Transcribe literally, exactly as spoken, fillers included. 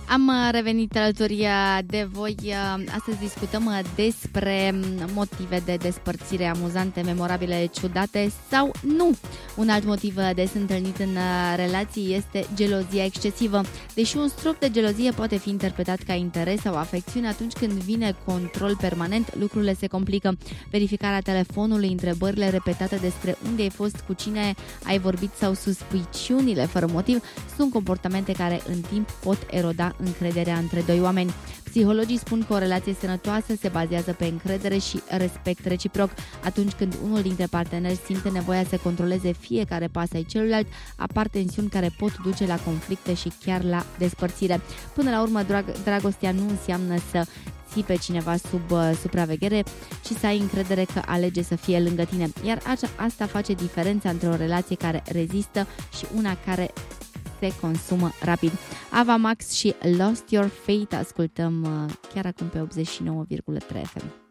Am revenit alături de voi. Astăzi discutăm despre motive de despărțire amuzante, memorabile, ciudate sau nu. Un alt motiv des întâlnit în relații este gelozia excesivă. Deși un strop de gelozie poate fi interpretat ca interes sau afecțiune, atunci când vine control permanent, lucrurile se complică. Verificarea telefonului, întrebările repetate despre unde ai fost, cu cine ai vorbit sau suspiciunile fără motiv sunt comportamente care în timp pot eroda încrederea între doi oameni. Psihologii spun că o relație sănătoasă se bazează pe încredere și respect reciproc. Atunci când unul dintre parteneri simte nevoia să controleze fiecare pas ai celuilalt, apar tensiuni care pot duce la conflicte și chiar la despărțire. Până la urmă, drag- dragostea nu înseamnă să ții pe cineva sub uh, supraveghere, ci să ai încredere că alege să fie lângă tine. Iar asta face diferența între o relație care rezistă și una care se consumă rapid. Ava Max și Lost Your Fate ascultăm uh, chiar acum pe optzeci și nouă virgulă trei F M.